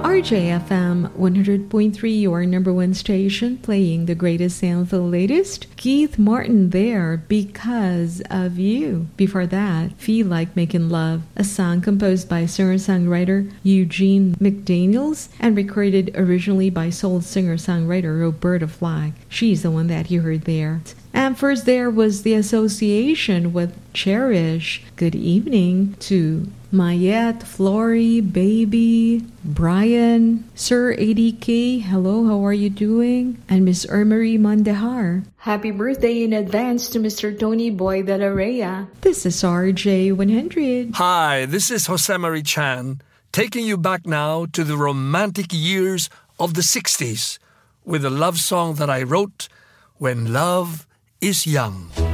RJFM 100.3, your number one station, playing the greatest and the latest. Keith Martin there, Because of You. Before that, Feel Like Making Love, a song composed by singer-songwriter Eugene McDaniels and recorded originally by soul singer-songwriter Roberta Flack. She's the one that you heard there. And first there was The Association with Cherish. Good evening to Mayette, Flory, Baby, Brian, Sir ADK, hello, how are you doing? And Miss Ermery Mandehar. Happy birthday in advance to Mr. Tony Boy de la Rhea. This is RJ100. Hi, this is Jose Marie Chan, taking you back now to the romantic years of the 60s with a love song that I wrote when love is young.